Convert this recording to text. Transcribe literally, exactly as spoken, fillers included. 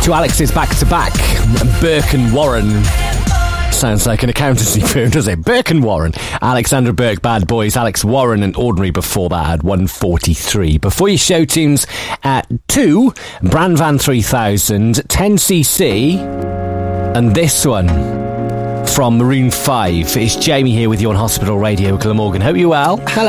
Two Alexes back to back. Burke and Warren. Sounds like an accountancy firm, does it? Burke and Warren. Alexandra Burke, Bad Boys. Alex Warren and Ordinary before that at one forty-three. Before your show tunes at two, Brand Van three thousand, ten C C, and this one from Maroon five. It's Jamie here with you on Hospital Radio, Glamorgan. Hope you're well. Hello.